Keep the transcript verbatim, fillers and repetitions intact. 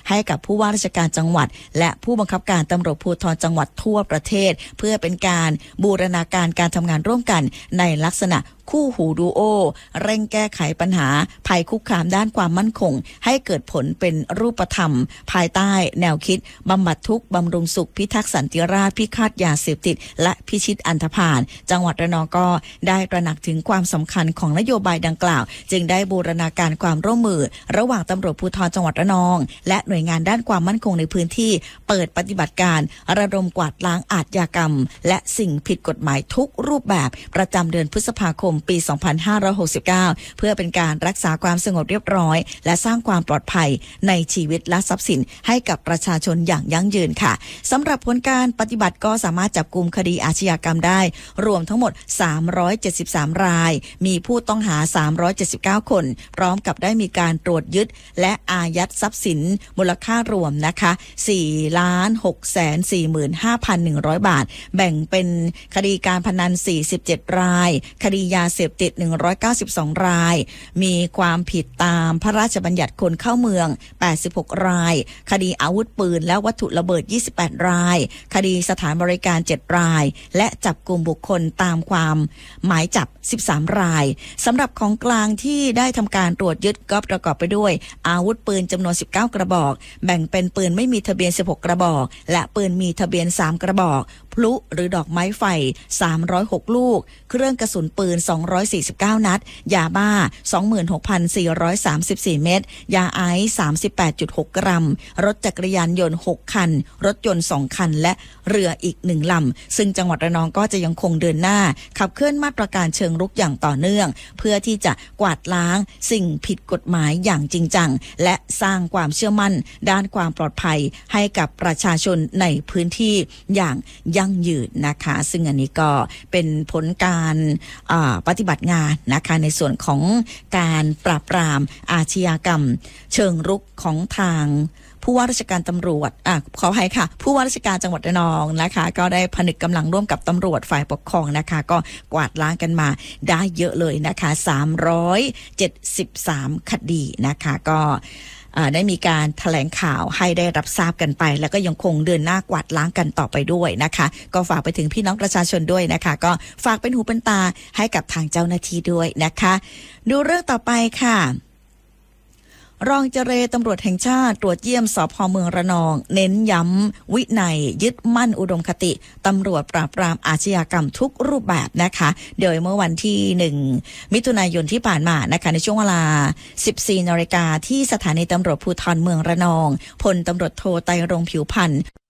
ให้กับผู้ว่าราชการจังหวัดและผู้บังคับการตำรวจภูธรจังหวัดทั่วประเทศเพื่อเป็นการบูรณาการการทำงานร่วมกันในลักษณะคู่หูดูโอเร่งแก้ไขปัญหาภัยคุกคามด้านความมั่นคงให้เกิดผลเป็นรูปธรรมภายใต้แนวคิดบำบัดทุกข์บำรุงสุขพิทักษ์สันติราษฎร์พิฆาตยาเสพติดและพิชิตอันธพาลจังหวัดระนองก็ได้ตระหนักถึงความสำคัญของนโยบายดังกล่าวจึงได้บูรณาการความร่วมมือระหว่างตำรวจภูธรจังหวัดระนองและหน่วยงานด้านความมั่นคงในพื้นที่เปิดปฏิบัติการระดมกวาดล้างอาชญากรรมและสิ่งผิดกฎหมายทุกรูปแบบประจำเดือนพฤษภาคมปี สองพันห้าร้อยหกสิบเก้า เพื่อเป็นการรักษาความสงบเรียบร้อยและสร้างความปลอดภัยในชีวิตและทรัพย์สินให้กับประชาชนอย่างยั่งยืนค่ะสำหรับผลการปฏิบัติก็สามารถจับกุมคดีอาชญากรรมได้รวมทั้งหมดสามร้อยเจ็ดสิบสามรายมีผู้ต้องหาสามร้อยเจ็ดสิบเก้าคนพร้อมกับได้มีการตรวจยึดและอายัดทรัพย์สินมูลค่ารวมนะคะ สี่ล้านหกแสนสี่หมื่นห้าพันหนึ่งร้อย บาทแบ่งเป็นคดีการพนันสี่สิบเจ็ดรายคดียาเสพติดหนึ่งร้อยเก้าสิบสองรายมีความผิดตามพระราชบัญญัติคนเข้าเมืองแปดสิบหกรายคดีอาวุธปืนและวัตถุระเบิดยี่สิบแปดรายคดีสถานบริการเจ็ดรายและจับกลุ่มบุคคลตามความหมายจับสิบสามรายสำหรับของกลางที่ได้ทำการตรวจยึดก็ประกอบไปด้วยอาวุธปืนจำนวนสิบเก้ากระบอกแบ่งเป็นปืนไม่มีทะเบียนสิบหกกระบอกและปืนมีทะเบียนสามกระบอกพลุหรือดอกไม้ไฟสามร้อยหกลูกเครื่องกระสุนปืนสองร้อยสี่สิบเก้านัดยาบ้า สองหมื่นหกพันสี่ร้อยสามสิบสี่ เม็ดยาไอซ์ สามสิบแปดจุดหก กรัมรถจักรยานยนต์หกคันรถยนต์สองคันและเรืออีกหนึ่งลำซึ่งจังหวัดระนองก็จะยังคงเดินหน้าขับเคลื่อนมาตรการเชิงรุกอย่างต่อเนื่องเพื่อที่จะกวาดล้างสิ่งผิดกฎหมายอย่างจริงจังและสร้างความเชื่อมั่นด้านความปลอดภัยให้กับประชาชนในพื้นที่อย่างยั่งยืนนะคะซึ่งอันนี้ก็เป็นผลการปฏิบัติงานนะคะในส่วนของการปราบปรามอาชญากรรมเชิงรุกของทางผู้ว่าราชการตำรวจอ่ะขออภัยค่ะผู้ว่าราชการจังหวัดระนองนะคะก็ได้ผนึกกำลังร่วมกับตำรวจฝ่ายปกครองนะคะก็กวาดล้างกันมาได้เยอะเลยนะคะสามร้อยเจ็ดสิบสามคดีนะคะก็ได้มีการแถลงข่าวให้ได้รับทราบกันไปแล้วก็ยังคงเดินหน้ากวาดล้างกันต่อไปด้วยนะคะก็ฝากไปถึงพี่น้องประชาชนด้วยนะคะก็ฝากเป็นหูเป็นตาให้กับทางเจ้าหน้าที่ด้วยนะคะดูเรื่องต่อไปค่ะรองเจรตำรวจแห่งชาติตรวจเยี่ยมสภ.เมืองระนองเน้นย้ำวินัยยึดมั่นอุดมคติตำรวจปราบปรามอาชญากรรมทุกรูปแบบนะคะโดยเมื่อวันที่หนึ่งมิถุนายนที่ผ่านมานะคะในช่วงเวลา สิบสี่นาฬิกาที่สถานีตำรวจภูธรเมืองระนองพลตำรวจโทไตรรงค์ผิวพันธ์